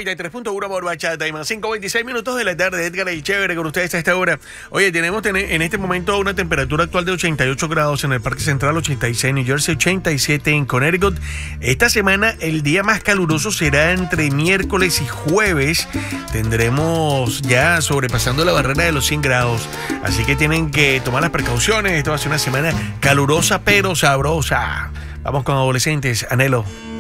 93.1 por Bachata y más 5:26 de la tarde. Edgar y Chévere con ustedes a esta hora. Oye, tenemos en este momento una temperatura actual de 88 grados en el Parque Central, 86 en New Jersey, 87 en Connecticut. Esta semana el día más caluroso será entre miércoles y jueves. Tendremos ya sobrepasando la barrera de los 100 grados. Así que tienen que tomar las precauciones. Esta va a ser una semana calurosa pero sabrosa. Vamos con adolescentes. Anhelo.